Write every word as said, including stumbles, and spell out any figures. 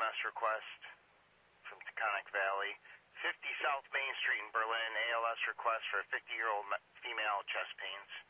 S request from Taconic Valley. fifty South Main Street in Berlin, A L S request for a fifty-year-old female chest pains.